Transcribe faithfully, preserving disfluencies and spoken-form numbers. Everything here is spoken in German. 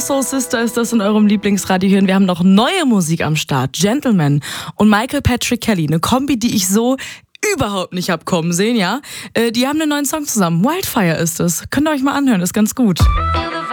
Soul Sister ist das in eurem Lieblingsradio hier. Und wir haben noch neue Musik am Start. Gentleman und Michael Patrick Kelly. Eine Kombi, die ich so überhaupt nicht hab kommen sehen, ja. Äh, die haben einen neuen Song zusammen. Wildfire ist es. Könnt ihr euch mal anhören, ist ganz gut.